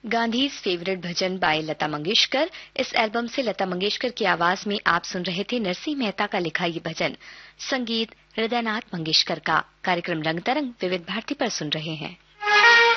Gandhi's favourite भजन bye Lata Mangeshkar. इस album से लता मंगेशकर की आवाज में आप सुन रहे थे नरसिंह मेहता का लिखा ये भजन, संगीत हृदयनाथ मंगेशकर का। कार्यक्रम रंग तरंग विविध भारती पर सुन रहे हैं।